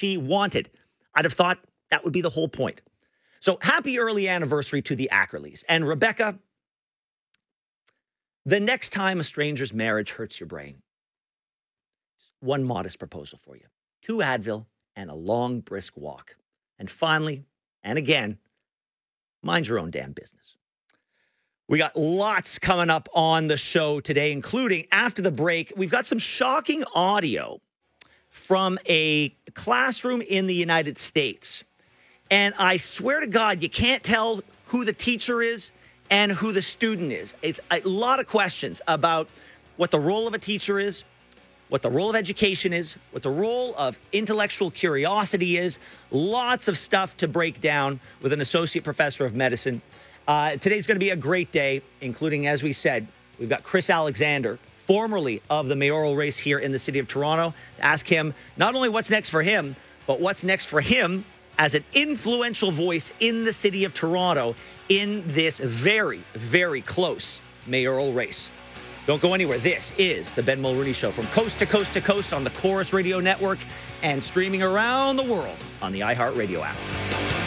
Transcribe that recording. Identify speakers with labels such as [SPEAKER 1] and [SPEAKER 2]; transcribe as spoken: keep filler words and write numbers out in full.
[SPEAKER 1] she wanted. I'd have thought that would be the whole point. So happy early anniversary to the Ackerleys. And Rebecca, the next time a stranger's marriage hurts your brain, one modest proposal for you. Two Advil and a long, brisk walk. And finally, and again, mind your own damn business. We got lots coming up on the show today, including after the break, we've got some shocking audio from a classroom in the United States. And I swear to God, you can't tell who the teacher is and who the student is. It's a lot of questions about what the role of a teacher is, what the role of education is, what the role of intellectual curiosity is. Lots of stuff to break down with an associate professor of medicine. Uh, today's going to be a great day, including, as we said, we've got Chris Alexander, formerly of the mayoral race here in the city of Toronto, to ask him not only what's next for him, but what's next for him as an influential voice in the city of Toronto in this very, very close mayoral race. Don't go anywhere. This is the Ben Mulroney Show from coast to coast to coast on the Chorus Radio Network and streaming around the world on the iHeartRadio app.